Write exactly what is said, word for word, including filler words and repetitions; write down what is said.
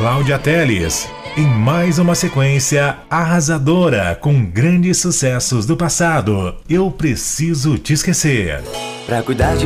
Cláudia Telles, em mais uma sequência arrasadora com grandes sucessos do passado. Eu Preciso Te Esquecer. Pra cuidar de